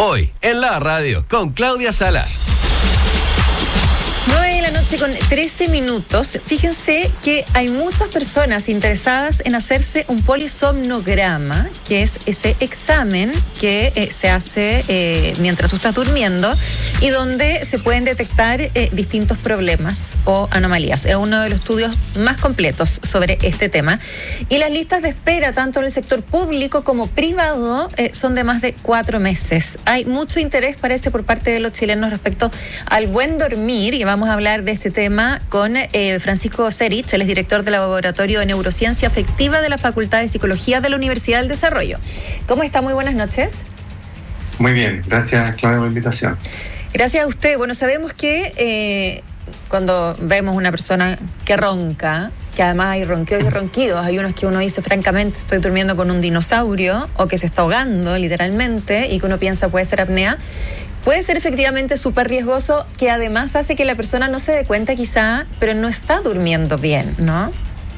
Hoy, en la radio, con Claudia Salas. 9 de la noche con 13 minutos. Fíjense que hay muchas personas interesadas en hacerse un polisomnograma, que es ese examen que se hace mientras tú estás durmiendo y donde se pueden detectar distintos problemas o anomalías. Es uno de los estudios más completos sobre este tema. Y las listas de espera, tanto en el sector público como privado, son de más de 4 meses. Hay mucho interés, parece, por parte de los chilenos respecto al buen dormir, y vamos a hablar de este tema con Francisco Serich. Él es director del Laboratorio de Neurociencia Afectiva de la Facultad de Psicología de la Universidad del Desarrollo. ¿Cómo está? Muy buenas noches. Muy bien, gracias, Claudia, por la invitación. Gracias a usted. Bueno, sabemos que cuando vemos una persona que ronca, que además hay ronquidos y ronquidos, hay unos que uno dice francamente estoy durmiendo con un dinosaurio, o que se está ahogando literalmente y que uno piensa puede ser apnea, puede ser efectivamente súper riesgoso, que además hace que la persona no se dé cuenta quizá, pero no está durmiendo bien, ¿no?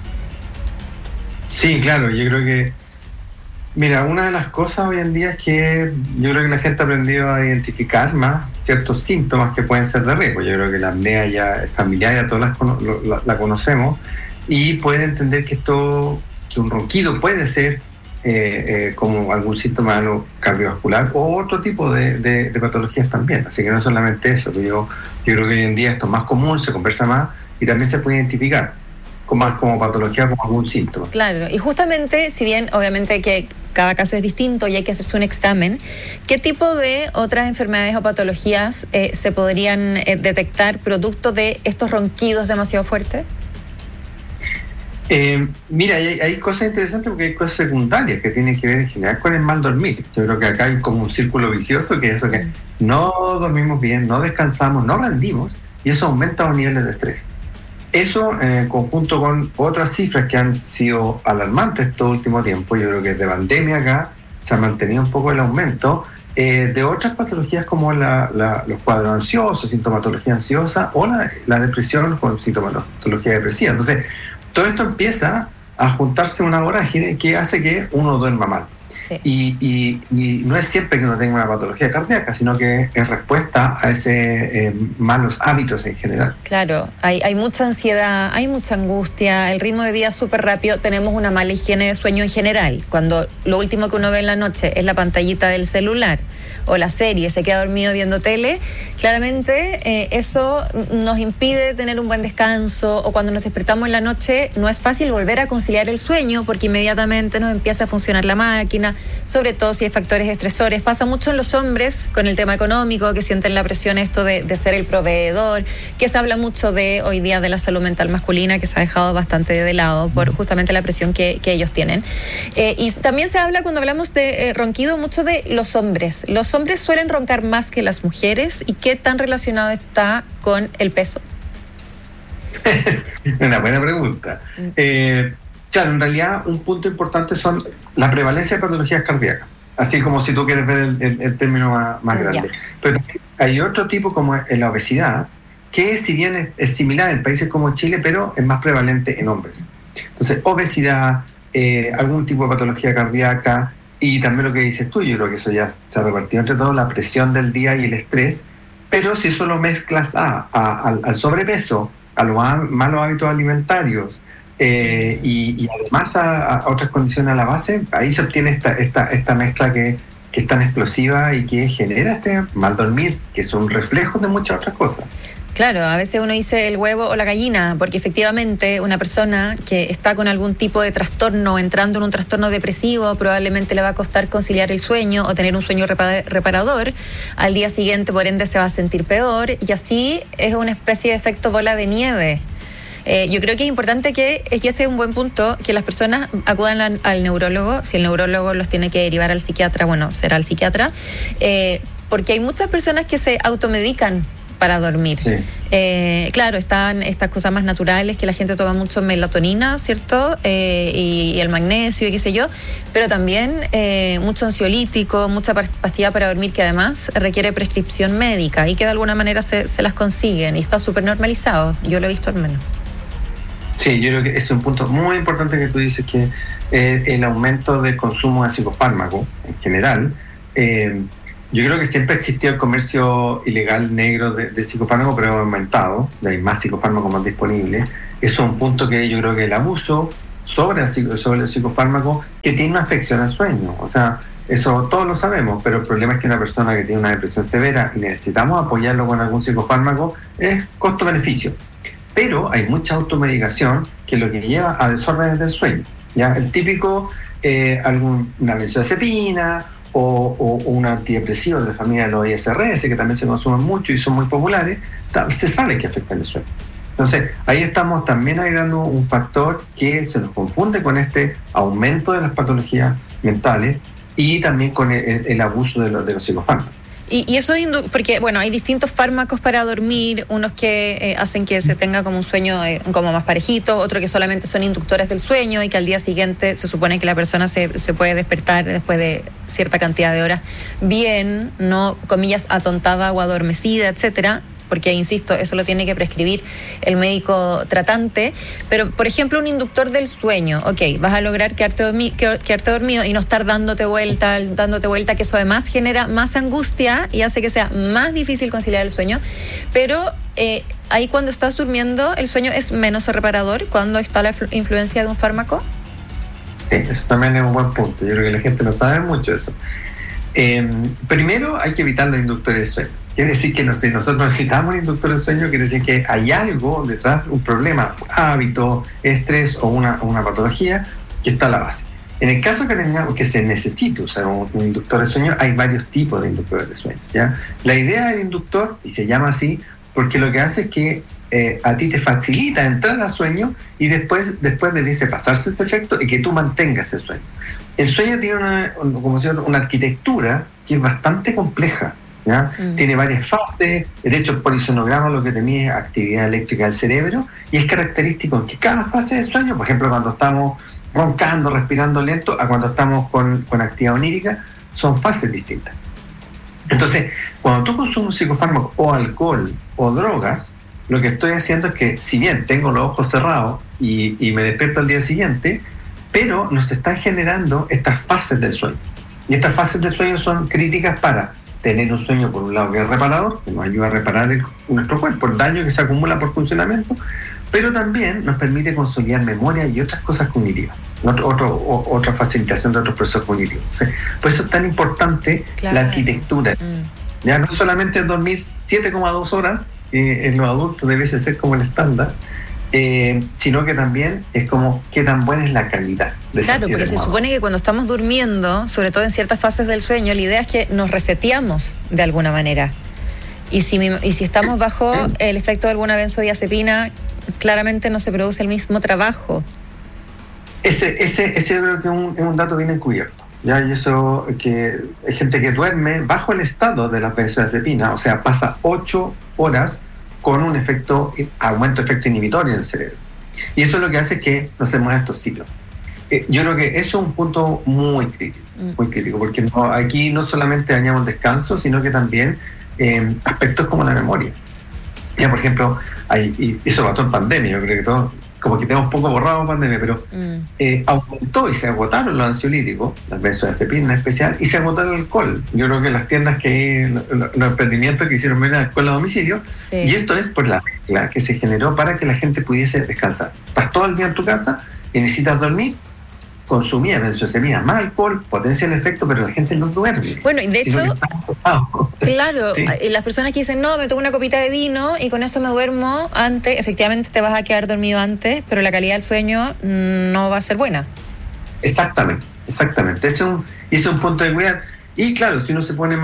Sí, claro, yo creo que, mira, una de las cosas hoy en día es que yo creo que la gente ha aprendido a identificar más ciertos síntomas que pueden ser de riesgo. Yo creo que la apnea ya es familiar, ya todas la conocemos, y puede entender que un ronquido puede ser como algún síntoma cardiovascular o otro tipo de patologías también. Así que no solamente eso, yo creo que hoy en día esto es más común, se conversa más y también se puede identificar como patología, como algún síntoma. Claro, y justamente, si bien obviamente que cada caso es distinto y hay que hacerse un examen, ¿qué tipo de otras enfermedades o patologías se podrían detectar producto de estos ronquidos demasiado fuertes? Mira, hay cosas interesantes porque hay cosas secundarias que tienen que ver en general con el mal dormir. Yo creo que acá hay como un círculo vicioso, que es eso, que no dormimos bien, no descansamos, no rendimos, y eso aumenta los niveles de estrés. Eso, en conjunto con otras cifras que han sido alarmantes todo el último tiempo, yo creo que desde pandemia acá se ha mantenido un poco el aumento de otras patologías como los cuadros ansiosos, sintomatología ansiosa, o la depresión con sintomatología depresiva. Entonces, todo esto empieza a juntarse una vorágine que hace que uno duerma mal. Sí. Y no es siempre que uno tenga una patología cardíaca, sino que es respuesta a ese malos hábitos en general. Claro, hay mucha ansiedad, hay mucha angustia, el ritmo de vida es súper rápido, tenemos una mala higiene de sueño en general. Cuando lo último que uno ve en la noche es la pantallita del celular o la serie, se queda dormido viendo tele, claramente eso nos impide tener un buen descanso, o cuando nos despertamos en la noche no es fácil volver a conciliar el sueño porque inmediatamente nos empieza a funcionar la máquina, sobre todo si hay factores estresores. Pasa mucho en los hombres con el tema económico, que sienten la presión esto de ser el proveedor, que se habla mucho de hoy día de la salud mental masculina, que se ha dejado bastante de lado por justamente la presión que ellos tienen. Y también se habla, cuando hablamos de ronquido, mucho de los hombres. ¿Los hombres suelen roncar más que las mujeres? ¿Y qué tan relacionado está con el peso? Una buena pregunta. Claro, en realidad un punto importante son la prevalencia de patologías cardíacas, así como si tú quieres ver el término más grande. Pero también hay otro tipo, como la obesidad, que si bien es similar en países como Chile, pero es más prevalente en hombres. Entonces, obesidad, algún tipo de patología cardíaca, y también lo que dices tú, yo creo que eso ya se ha repartido entre todos, la presión del día y el estrés. Pero si eso lo mezclas al sobrepeso, a los malos hábitos alimentarios, y además a otras condiciones a la base, ahí se obtiene esta mezcla que es tan explosiva y que genera este mal dormir, que son reflejos de muchas otras cosas. Claro, a veces uno dice el huevo o la gallina, porque efectivamente una persona que está con algún tipo de trastorno, entrando en un trastorno depresivo, probablemente le va a costar conciliar el sueño o tener un sueño reparador. Al día siguiente, por ende, se va a sentir peor, y así es una especie de efecto bola de nieve. Yo creo que es importante que, y este es un buen punto, que las personas acudan al neurólogo. Si el neurólogo los tiene que derivar al psiquiatra, bueno, será el psiquiatra, porque hay muchas personas que se automedican para dormir. Sí. Claro, están estas cosas más naturales, que la gente toma mucho melatonina, ¿cierto? Y el magnesio y qué sé yo, pero también mucho ansiolítico, mucha pastilla para dormir, que además requiere prescripción médica y que de alguna manera se las consiguen, y está súper normalizado, yo lo he visto al menos. Sí, yo creo que es un punto muy importante que tú dices, que el aumento del consumo de psicofármacos en general Yo creo que siempre existió el comercio ilegal negro de psicofármacos, pero ha aumentado, hay más psicofármacos más disponibles. Eso es un punto que yo creo que el abuso sobre el psicofármaco que tiene una afección al sueño. O sea, eso todos lo sabemos, pero el problema es que una persona que tiene una depresión severa y necesitamos apoyarlo con algún psicofármaco es costo-beneficio. Pero hay mucha automedicación que lo que lleva a desórdenes del sueño. ¿Ya? El típico, una benzodiazepina o un antidepresivo de la familia de los ISRS, que también se consumen mucho y son muy populares, se sabe que afectan el sueño. Entonces, ahí estamos también agregando un factor que se nos confunde con este aumento de las patologías mentales y también con el abuso de los psicofármacos. Y eso porque, bueno, hay distintos fármacos para dormir, unos que hacen que se tenga como un sueño como más parejito, otros que solamente son inductores del sueño y que al día siguiente se supone que la persona se puede despertar después de cierta cantidad de horas bien, no, comillas, atontada o adormecida, etcétera. Porque, insisto, eso lo tiene que prescribir el médico tratante. Pero, por ejemplo, un inductor del sueño, vas a lograr quedarte dormido y no estar dándote vuelta, que eso además genera más angustia y hace que sea más difícil conciliar el sueño. Pero ahí cuando estás durmiendo, ¿el sueño es menos reparador cuando está la influencia de un fármaco? Sí, eso también es un buen punto. Yo creo que la gente no sabe mucho eso. Primero, hay que evitar los inductores del sueño. Quiere decir que si nosotros necesitamos un inductor del sueño, quiere decir que hay algo detrás, un problema, hábito, estrés o una patología que está a la base. En el caso que se necesite usar un inductor de sueño, hay varios tipos de inductores de sueño, ¿ya? La idea del inductor, y se llama así, porque lo que hace es que a ti te facilita entrar al sueño y después debiese pasarse ese efecto y que tú mantengas ese sueño. El sueño tiene una arquitectura que es bastante compleja. ¿Ya? Tiene varias fases, de hecho por isonograma lo que tenía es actividad eléctrica del cerebro y es característico en que cada fase del sueño, por ejemplo cuando estamos roncando, respirando lento, a cuando estamos con actividad onírica, son fases distintas. Entonces, cuando tú consumes un psicofármaco o alcohol o drogas, lo que estoy haciendo es que si bien tengo los ojos cerrados y me despierto al día siguiente, pero nos están generando estas fases del sueño. Y estas fases del sueño son críticas para tener un sueño, por un lado, que es reparador, que nos ayuda a reparar nuestro cuerpo, el daño que se acumula por funcionamiento, pero también nos permite consolidar memoria y otras cosas cognitivas, otra facilitación de otros procesos cognitivos. O sea, por eso es tan importante la arquitectura. Ya no solamente dormir 7,2 horas, en los adultos debe ser como el estándar, sino que también es como qué tan buena es la calidad de esa. Claro, porque se supone que cuando estamos durmiendo, sobre todo en ciertas fases del sueño, la idea es que nos reseteamos de alguna manera. Y si estamos bajo el efecto de alguna benzodiazepina, claramente no se produce el mismo trabajo. Ese yo creo que es un dato bien encubierto. Ya, y eso, que hay gente que duerme bajo el estado de la benzodiazepina, o sea, pasa 8 horas con un aumento de efecto inhibitorio en el cerebro. Y eso es lo que hace que no se muevan estos ciclos. Yo creo que eso es un punto muy crítico, porque aquí no solamente dañamos el descanso, sino que también aspectos como la memoria. Ya, por ejemplo, y eso pasó en pandemia, yo creo que todos, como que tenemos poco borrado en pandemia, pero aumentó y se agotaron los ansiolíticos, las benzodiazepinas en especial, y se agotó el alcohol. Yo creo que las tiendas los emprendimientos que hicieron venir alcohol a domicilio, y esto es por la mezcla que se generó para que la gente pudiese descansar. Estás todo el día en tu casa y necesitas dormir, consumía benzodiazepina más alcohol, potencia el efecto, pero la gente no duerme. Bueno, y de hecho, claro, sí. Las personas que dicen, no, me tomo una copita de vino y con eso me duermo antes, efectivamente te vas a quedar dormido antes, pero la calidad del sueño no va a ser buena. Exactamente. Eso es un punto de cuidar. Y claro, si uno se pone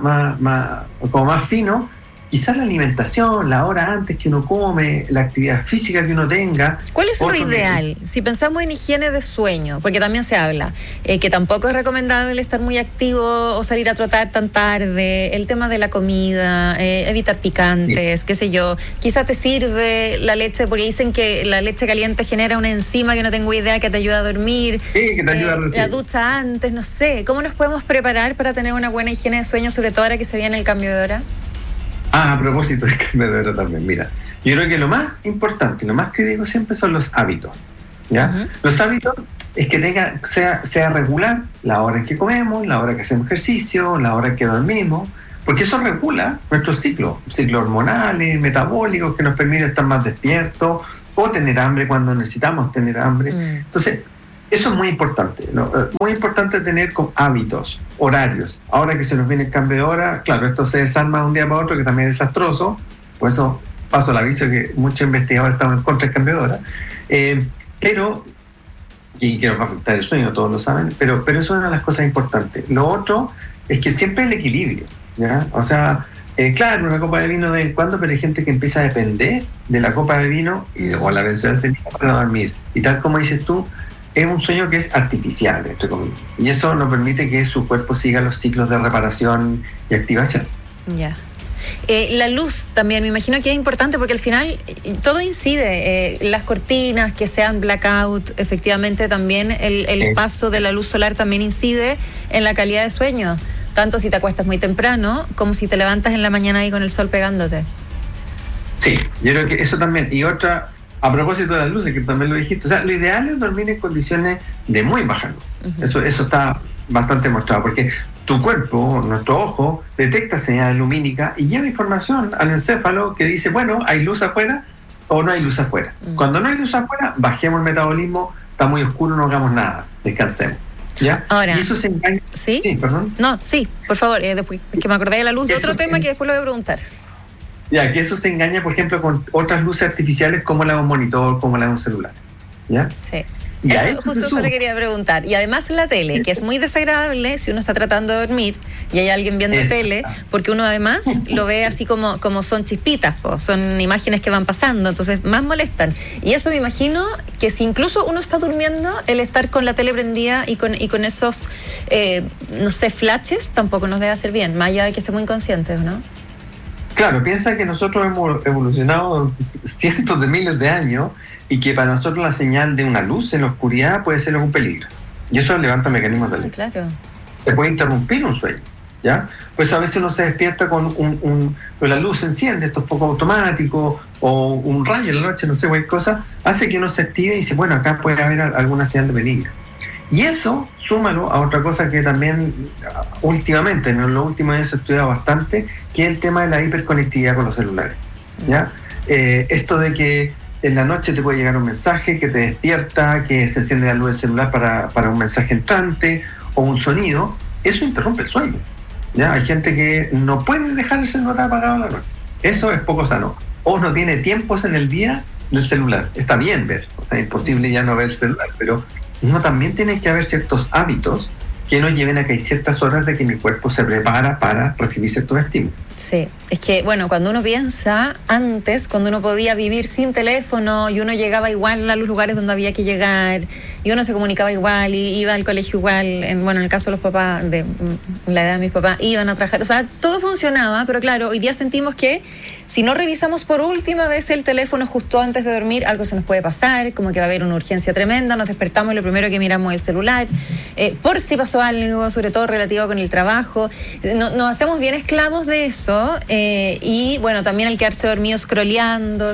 más fino, quizás la alimentación, la hora antes que uno come, la actividad física que uno tenga. ¿Cuál es lo ideal? Si pensamos en higiene de sueño, porque también se habla que tampoco es recomendable estar muy activo o salir a trotar tan tarde, el tema de la comida, evitar picantes, qué sé yo. Quizás te sirve la leche, porque dicen que la leche caliente genera una enzima que no tengo idea que te ayuda a dormir. Sí, que te ayuda a dormir. La ducha antes, no sé. ¿Cómo nos podemos preparar para tener una buena higiene de sueño, sobre todo ahora que se viene el cambio de hora? A propósito del cambio de hora también, mira, yo creo que lo más importante, lo más crítico siempre son los hábitos, ¿ya? Los hábitos es que sea regular la hora en que comemos, la hora que hacemos ejercicio, la hora en que dormimos, porque eso regula nuestros ciclos hormonales, metabólicos, que nos permite estar más despiertos o tener hambre cuando necesitamos tener hambre. Entonces, eso es muy importante, ¿no? Muy importante tener hábitos, horarios. Ahora que se nos viene el cambio de hora, claro, esto se desarma de un día para otro, que también es desastroso, por eso paso el aviso que muchos investigadores están en contra del cambio de hora, y que nos va a afectar el sueño, todos lo saben, pero eso es una de las cosas importantes. Lo otro es que siempre el equilibrio, ¿ya? O sea, claro, una copa de vino de vez en cuando, pero hay gente que empieza a depender de la copa de vino o la benzodiazepina para dormir. Y tal como dices tú, es un sueño que es artificial, entre comillas. Y eso no permite que su cuerpo siga los ciclos de reparación y activación. Ya. La luz también, me imagino que es importante porque al final todo incide, las cortinas que sean blackout, efectivamente también el paso de la luz solar también incide en la calidad de sueño, tanto si te acuestas muy temprano como si te levantas en la mañana ahí con el sol pegándote. Sí, yo creo que eso también. Y otra, a propósito de las luces, que también lo dijiste, o sea, lo ideal es dormir en condiciones de muy baja luz. Eso está bastante mostrado, porque tu cuerpo, nuestro ojo, detecta señales lumínicas y lleva información al encéfalo que dice, bueno, hay luz afuera o no hay luz afuera. Cuando no hay luz afuera, bajemos el metabolismo, está muy oscuro, no hagamos nada, descansemos. ¿Ya? Ahora, y eso se engaña. ¿Sí? Sí, perdón. No, sí, por favor, después, es que me acordé de la luz de otro tema que después lo voy a preguntar. Ya, que eso se engaña, por ejemplo, con otras luces artificiales como la de un monitor, como la de un celular. ¿Ya? Sí. Y eso justo se le quería preguntar. Y además la tele, que es muy desagradable si uno está tratando de dormir y hay alguien viendo tele, porque uno además lo ve así como son chispitas, son imágenes que van pasando, entonces más molestan. Y eso me imagino que si incluso uno está durmiendo, el estar con la tele prendida y con esos, no sé, flashes, tampoco nos debe hacer bien, más allá de que estemos inconscientes, ¿no? Claro, piensa que nosotros hemos evolucionado cientos de miles de años y que para nosotros la señal de una luz en la oscuridad puede ser un peligro. Y eso levanta mecanismos de alerta. Claro. Se puede interrumpir un sueño, ¿ya? Pues a veces uno se despierta con la luz se enciende, estos focos automáticos, o un rayo en la noche, no sé, cualquier cosa, hace que uno se active y dice, bueno, acá puede haber alguna señal de peligro. Y eso, súmalo a otra cosa que también últimamente, en los últimos años se ha estudiado bastante, que es el tema de la hiperconectividad con los celulares, ¿ya? Esto de que en la noche te puede llegar un mensaje que te despierta, que se enciende la luz del celular para un mensaje entrante o un sonido, eso interrumpe el sueño, ¿ya? Hay gente que no puede dejar el celular apagado en la noche. Eso es poco sano. O no tiene tiempos en el día del celular. Está bien ver, o sea, es imposible ya no ver el celular, pero no, también tiene que haber ciertos hábitos que nos lleven a que hay ciertas horas de que mi cuerpo se prepara para recibir ciertos estímulos. Sí, es que, bueno, cuando uno piensa antes, cuando uno podía vivir sin teléfono y uno llegaba igual a los lugares donde había que llegar y uno se comunicaba igual y iba al colegio igual, en el caso de los papás, de la edad de mis papás, iban a trabajar, o sea, todo funcionaba, pero claro, hoy día sentimos que si no revisamos por última vez el teléfono justo antes de dormir, algo se nos puede pasar, como que va a haber una urgencia tremenda, nos despertamos y lo primero que miramos es el celular, por si pasó algo, sobre todo relativo con el trabajo, nos hacemos bien esclavos de eso, y bueno, también al quedarse dormido scrolleando,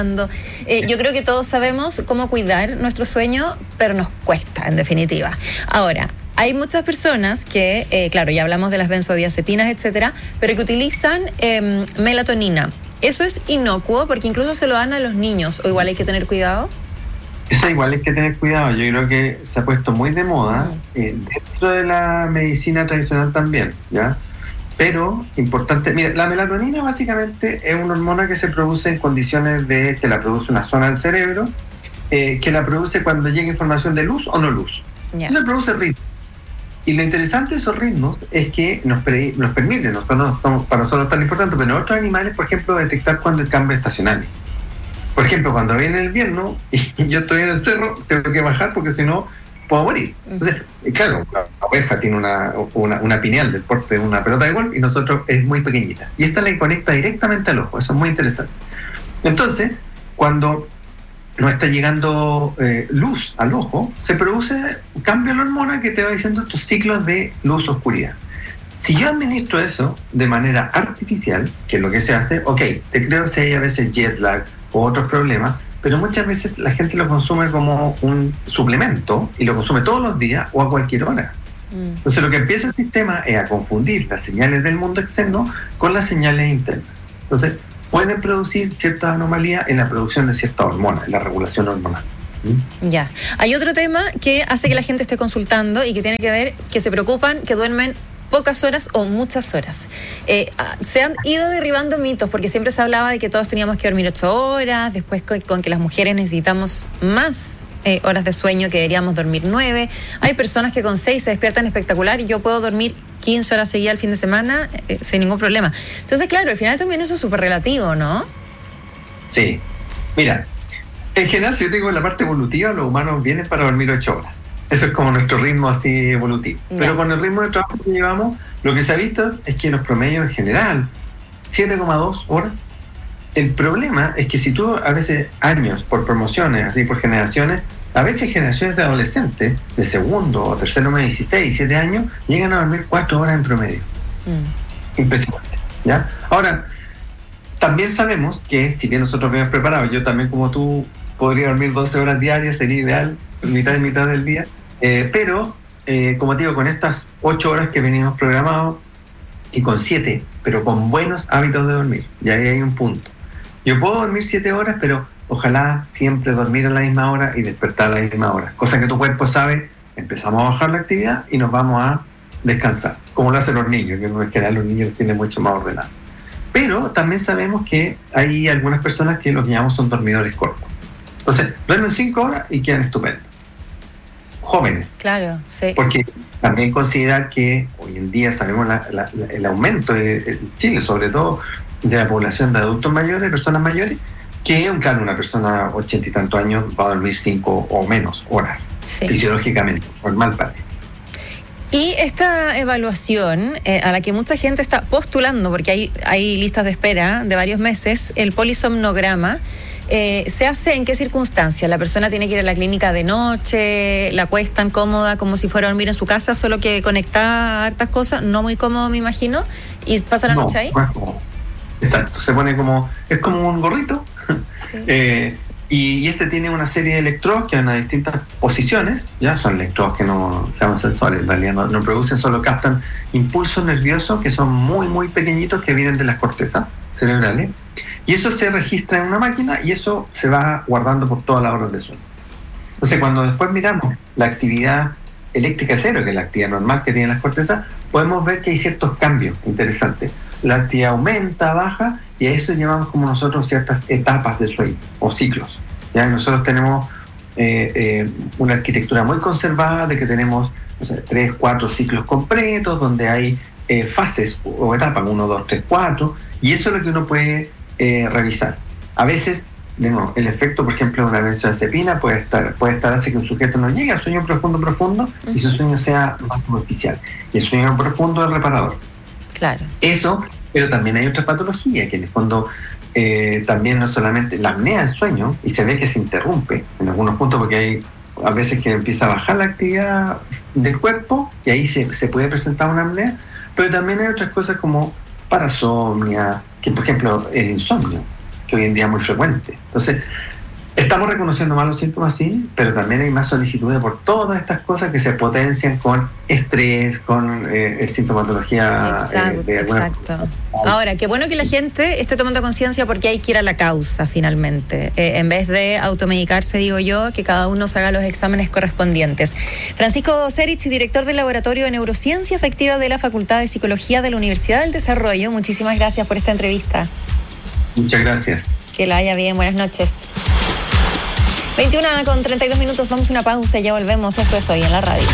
yo creo que todos sabemos cómo cuidar nuestro sueño, pero nos cuesta, en definitiva. Ahora, hay muchas personas que, claro, ya hablamos de las benzodiazepinas, etcétera, pero que utilizan melatonina. ¿Eso es inocuo? Porque incluso se lo dan a los niños, ¿o igual hay que tener cuidado? Eso igual hay que tener cuidado. Yo creo que se ha puesto muy de moda dentro de la medicina tradicional también, ¿ya? Pero, importante, mira, la melatonina básicamente es una hormona que se produce en condiciones de que la produce una zona del cerebro, que la produce cuando llega información de luz o no luz. Yeah. Eso produce ritmo. Y lo interesante de esos ritmos es que nos permiten, para nosotros es tan importante, pero en otros animales, por ejemplo, detectar cuando el cambio es estacional. Por ejemplo, cuando viene el invierno y yo estoy en el cerro, tengo que bajar porque si no puedo morir. Entonces, claro, la oveja tiene una pineal del porte de una pelota de golf y nosotros es muy pequeñita. Y esta le conecta directamente al ojo, eso es muy interesante. Entonces, cuando no está llegando luz al ojo, se produce un cambio en la hormona que te va diciendo estos ciclos de luz-oscuridad. Si yo administro eso de manera artificial, que es lo que se hace, ok, te creo si hay a veces jet lag o otros problemas, pero muchas veces la gente lo consume como un suplemento y lo consume todos los días o a cualquier hora. Entonces lo que empieza el sistema es a confundir las señales del mundo externo con las señales internas. Entonces pueden producir ciertas anomalías en la producción de ciertas hormonas, en la regulación hormonal. Ya. Hay otro tema que hace que la gente esté consultando y que tiene que ver que se preocupan que duermen pocas horas o muchas horas. Se han ido derribando mitos porque siempre se hablaba de que todos teníamos que dormir 8 horas, después con que las mujeres necesitamos más horas de sueño, que deberíamos dormir 9. Hay personas que con 6 se despiertan espectacular y yo puedo dormir 15 horas seguidas el fin de semana sin ningún problema. Entonces, claro, al final también eso es súper relativo, ¿no? Sí. Mira, en general, si yo te digo en la parte evolutiva, los humanos vienen para dormir 8 horas. Eso es como nuestro ritmo así evolutivo. Pero con el ritmo de trabajo que llevamos, lo que se ha visto es que los promedios en general, 7,2 horas. El problema es que si tú a veces años por promociones, así por generaciones, a veces generaciones de adolescentes de segundo o tercero medio, 16, 17 años, llegan a dormir 4 horas en promedio. Impresionante, ¿ya? Ahora, también sabemos que si bien nosotros venimos preparados, yo también como tú podría dormir 12 horas diarias, sería ideal, mitad y mitad del día, pero como te digo, con estas 8 horas que venimos programados y con 7, pero con buenos hábitos de dormir, y ahí hay un punto. Yo puedo dormir 7 horas, pero ojalá siempre dormir a la misma hora y despertar a la misma hora, cosa que tu cuerpo sabe, empezamos a bajar la actividad y nos vamos a descansar, como lo hacen los niños, que en general los niños tienen mucho más ordenado. Pero también sabemos que hay algunas personas que los llamamos son dormidores cortos. Entonces, duermen 5 horas y quedan estupendos. Jóvenes. Claro, sí. Porque también considerar que hoy en día sabemos el aumento en Chile, sobre todo de la población de adultos mayores, personas mayores, que claro, una persona 80 y tantos años va a dormir 5 o menos horas, fisiológicamente, normal para él. Y esta evaluación a la que mucha gente está postulando, porque hay listas de espera de varios meses, el polisomnograma, ¿se hace en qué circunstancias? ¿La persona tiene que ir a la clínica de noche, la acuestan cómoda como si fuera a dormir en su casa, solo que conectada a hartas cosas, no muy cómodo me imagino, y pasa la noche ahí? Exacto, se pone es como un gorrito. Sí. Y este tiene una serie de electrodos que van a distintas posiciones, ya son electrodos que no se llaman sensores, en realidad no producen, solo captan impulsos nerviosos que son muy, muy pequeñitos que vienen de las cortezas cerebrales. Y eso se registra en una máquina y eso se va guardando por todas las horas de sueño. Entonces, cuando después miramos la actividad eléctrica cero, que es la actividad normal que tienen las cortezas, podemos ver que hay ciertos cambios interesantes. La actividad aumenta, baja, y a eso llamamos como nosotros ciertas etapas de sueño o ciclos. ¿Ya? Nosotros tenemos una arquitectura muy conservada de que tenemos 3, 4 ciclos completos donde hay fases o etapas, 1, 2, 3, 4, y eso es lo que uno puede revisar. A veces, de nuevo, el efecto, por ejemplo, de una benzodiazepina puede estar hace que un sujeto no llegue al sueño profundo y su sueño sea más superficial. Y el sueño profundo es reparador. Claro. Eso, pero también hay otra patología que en el fondo también no solamente la apnea del sueño, y se ve que se interrumpe en algunos puntos porque hay a veces que empieza a bajar la actividad del cuerpo y ahí se puede presentar una apnea, pero también hay otras cosas como parasomnia, que por ejemplo el insomnio, que hoy en día es muy frecuente. Entonces, estamos reconociendo más los síntomas, sí, pero también hay más solicitudes por todas estas cosas que se potencian con estrés, con sintomatología. Exacto. Ahora, qué bueno que la gente esté tomando conciencia porque hay que ir a la causa, finalmente. En vez de automedicarse, digo yo, que cada uno se haga los exámenes correspondientes. Francisco Serich, director del Laboratorio de Neurociencia Afectiva de la Facultad de Psicología de la Universidad del Desarrollo, muchísimas gracias por esta entrevista. Muchas gracias. Que la haya bien, buenas noches. 21:32, vamos a una pausa y ya volvemos. Esto es Hoy en la Radio.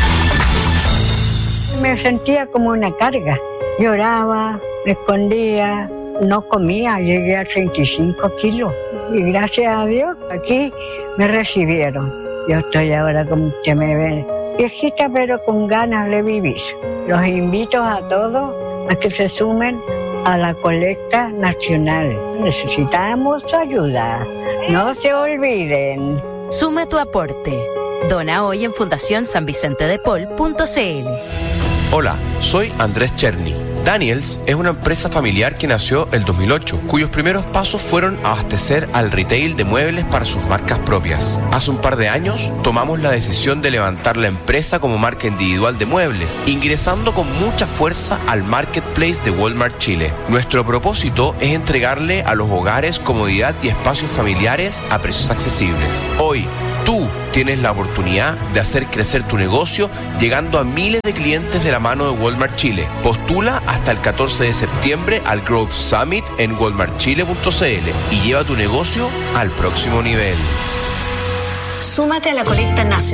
Me sentía como una carga. Lloraba, me escondía, no comía, llegué a 35 kilos. Y gracias a Dios, aquí me recibieron. Yo estoy ahora, como usted me ve, viejita pero con ganas de vivir. Los invito a todos a que se sumen a la colecta nacional. Necesitamos su ayuda. No se olviden. Suma tu aporte. Dona hoy en fundacionsanvicentedepol.cl. Hola, soy Andrés Cherny. Daniels es una empresa familiar que nació el 2008, cuyos primeros pasos fueron abastecer al retail de muebles para sus marcas propias. Hace un par de años tomamos la decisión de levantar la empresa como marca individual de muebles, ingresando con mucha fuerza al marketplace de Walmart Chile. Nuestro propósito es entregarle a los hogares comodidad y espacios familiares a precios accesibles. Hoy, tú tienes la oportunidad de hacer crecer tu negocio llegando a miles de clientes de la mano de Walmart Chile. Postula hasta el 14 de septiembre al Growth Summit en walmartchile.cl y lleva tu negocio al próximo nivel. Súmate a la colecta nacional